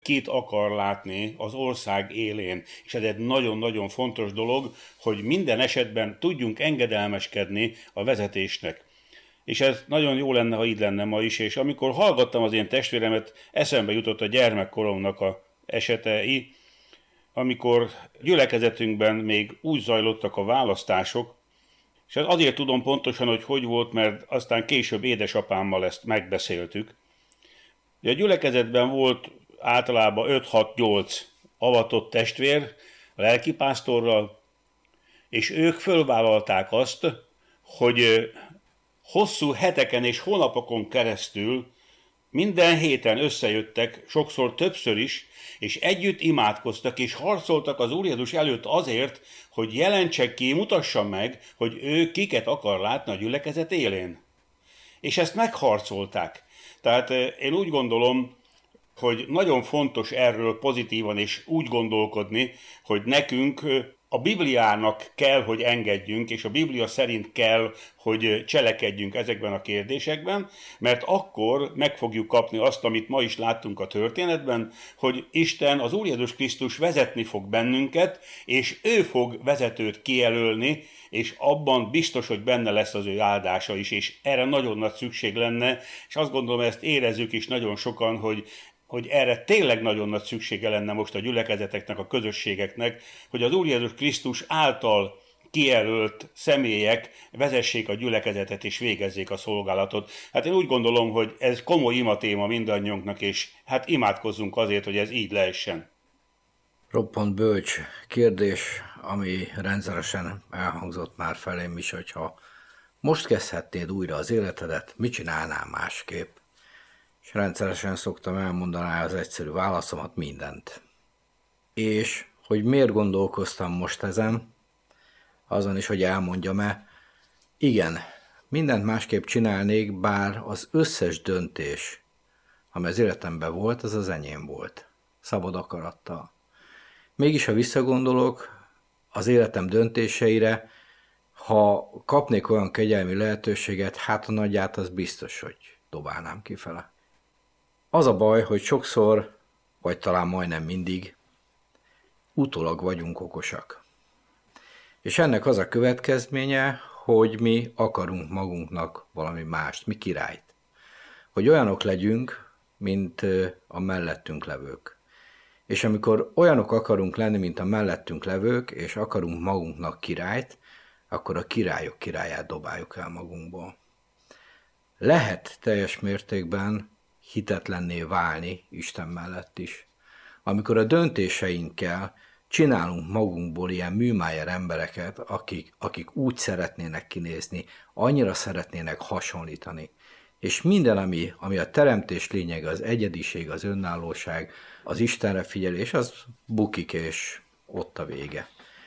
kit akar látni az ország élén. És ez egy nagyon-nagyon fontos dolog, hogy minden esetben tudjunk engedelmeskedni a vezetésnek. És ez nagyon jó lenne, ha így lenne ma is, és amikor hallgattam az én testvéremet, eszembe jutott a gyermekkoromnak a esetei, amikor gyülekezetünkben még úgy zajlottak a választások, és azért tudom pontosan, hogy volt, mert aztán később édesapámmal ezt megbeszéltük. A gyülekezetben volt általában 5-6-8 avatott testvér a lelkipásztorral, és ők fölvállalták azt, hogy hosszú heteken és hónapokon keresztül minden héten összejöttek, sokszor többször is, és együtt imádkoztak, és harcoltak az Úr Jézus előtt azért, hogy jelentse ki, mutassa meg, hogy ő kiket akar látni a gyülekezet élén. És ezt megharcolták. Tehát én úgy gondolom, hogy nagyon fontos erről pozitívan és úgy gondolkodni, hogy nekünk a Bibliának kell, hogy engedjünk, és a Biblia szerint kell, hogy cselekedjünk ezekben a kérdésekben, mert akkor meg fogjuk kapni azt, amit ma is láttunk a történetben, hogy Isten, az Úr Jézus Krisztus vezetni fog bennünket, és ő fog vezetőt kijelölni, és abban biztos, hogy benne lesz az ő áldása is, és erre nagyon nagy szükség lenne, és azt gondolom, ezt érezzük is nagyon sokan, hogy erre tényleg nagyon nagy szüksége lenne most a gyülekezeteknek, a közösségeknek, hogy az Úr Jézus Krisztus által kijelölt személyek vezessék a gyülekezetet és végezzék a szolgálatot. Hát én úgy gondolom, hogy ez komoly imatéma mindannyiunknak, és hát imádkozzunk azért, hogy ez így lehessen. Roppant bölcs kérdés, ami rendszeresen elhangzott már felém is, hogyha most kezdhetnéd újra az életedet, mit csinálnál másképp? És rendszeresen szoktam elmondani az egyszerű válaszomat, mindent. És hogy miért gondolkoztam most ezen, azon is, hogy elmondjam-e, igen, mindent másképp csinálnék, bár az összes döntés, ami az életemben volt, az enyém volt, szabad akarattal. Mégis, ha visszagondolok az életem döntéseire, ha kapnék olyan kegyelmi lehetőséget, hát a nagyját az biztos, hogy dobálnám kifele. Az a baj, hogy sokszor, vagy talán majdnem mindig, utólag vagyunk okosak. És ennek az a következménye, hogy mi akarunk magunknak valami mást, mi királyt. Hogy olyanok legyünk, mint a mellettünk levők. És amikor olyanok akarunk lenni, mint a mellettünk levők, és akarunk magunknak királyt, akkor a királyok királyát dobáljuk el magunkból. Lehet teljes mértékben hitetlenné válni Isten mellett is. Amikor a döntéseinkkel csinálunk magunkból ilyen műmájer embereket, akik úgy szeretnének kinézni, annyira szeretnének hasonlítani. És minden, ami a teremtés lényege, az egyediség, az önállóság, az Istenre figyelés, az bukik, és ott a vége.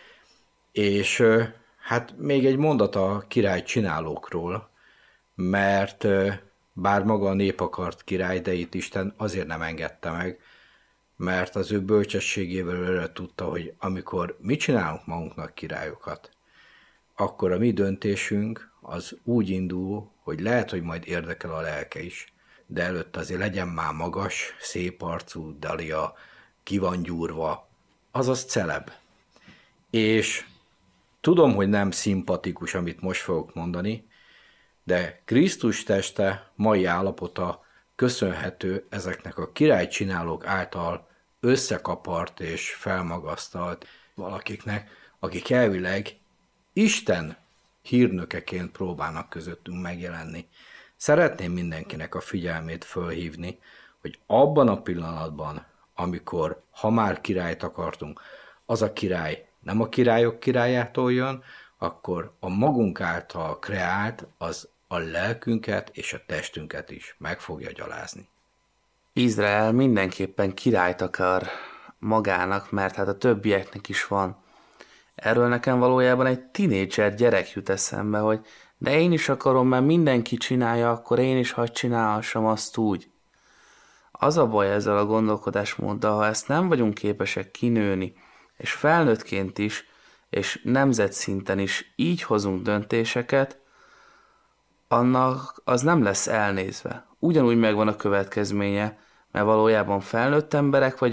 És hát még egy mondat a király csinálókról, mert bár maga a nép akart király, de itt Isten azért nem engedte meg, mert az ő bölcsességével előre tudta, hogy amikor mi csinálunk magunknak királyokat, akkor a mi döntésünk az úgy indul, hogy lehet, hogy majd érdekel a lelke is, de előtt azért legyen már magas, szép arcú, dalia, ki van gyúrva, azaz celeb. És tudom, hogy nem szimpatikus, amit most fogok mondani, de Krisztus teste mai állapota köszönhető ezeknek a királycsinálók által összekapart és felmagasztalt valakiknek, akik elvileg Isten hírnökeként próbálnak közöttünk megjelenni. Szeretném mindenkinek a figyelmét fölhívni, hogy abban a pillanatban, amikor, ha már királyt akartunk, az a király nem a királyok királyától jön, akkor a magunk által kreált az a lelkünket és a testünket is meg fogja gyalázni. Izrael mindenképpen királyt akar magának, mert hát a többieknek is van. Erről nekem valójában egy tinédzser gyerek jut eszembe, hogy de én is akarom, mert mindenki csinálja, akkor én is hadd csinálhassam azt úgy. Az a baj ezzel a gondolkodásmóddal, ha ezt nem vagyunk képesek kinőni, és felnőttként is, és nemzetszinten is így hozunk döntéseket, annak az nem lesz elnézve. Ugyanúgy megvan a következménye, Mert valójában felnőtt emberek